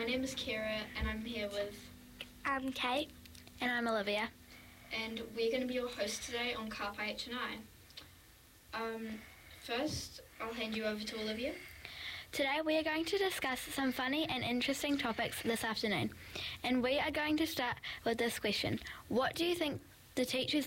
My name is Kira and I'm here with... I'm Kate. And I'm Olivia. And we're going to be your hosts today on Carpe HNI. First, I'll hand you over to Olivia. Today we are going to discuss some funny and interesting topics this afternoon. And we are going to start with this question. What do you think the teachers